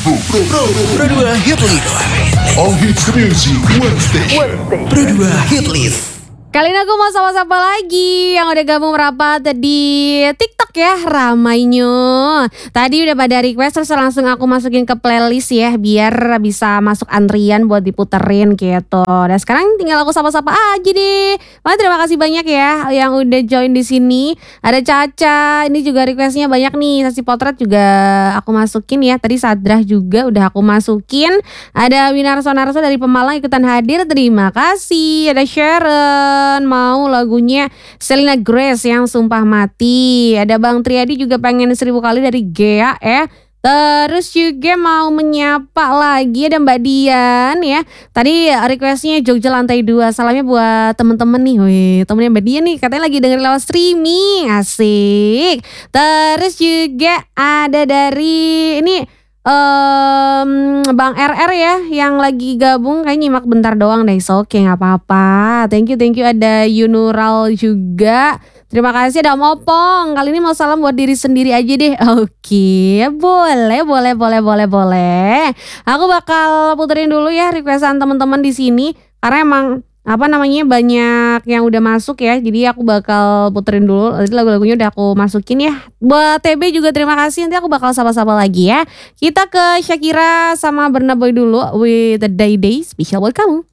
Pro 2 Hit List. All hits music, one station. Pro 2 Hit List. Kali ini aku mau sapa-sapa lagi yang udah gabung merapat di TikTok ya, ramainya. Tadi udah pada request terus langsung aku masukin ke playlist ya biar bisa masuk antrian buat diputerin gitu. Dan sekarang tinggal aku sapa-sapa aja deh. Makanya terima kasih banyak ya yang udah join di sini. Ada Caca, ini juga requestnya banyak nih. Sesi potret juga aku masukin ya. Tadi Sadrah juga udah aku masukin. Ada Winarso-Narso dari Pemalang ikutan hadir. Terima kasih. Ada Sharon mau lagunya Selena Grace yang Sumpah Mati. Ada Bang Triadi juga pengen 1000 kali dari Gea ya. Terus juga mau menyapa lagi ada Mbak Dian ya. Tadi requestnya Jogja Lantai 2. Salamnya buat temen-temen nih. Wih, temennya Mbak Dian nih katanya lagi dengerin lewat streaming. Asik. Terus juga ada dari ini Bang RR ya yang lagi gabung kayak nyimak bentar doang deh. Oke, nggak apa-apa. Thank you. Ada Yunural juga. Terima kasih ada Om Opong. Kali ini mau salam buat diri sendiri aja deh. Oke, boleh. Aku bakal puterin dulu ya requestan teman-teman di sini karena emang banyak yang udah masuk ya. Jadi aku bakal puterin dulu. Nanti lagu-lagunya udah aku masukin ya. Buat TB juga terima kasih. Nanti aku bakal sapa-sapa lagi ya. Kita ke Shakira sama Burna Boy dulu with the Day Day special buat kamu.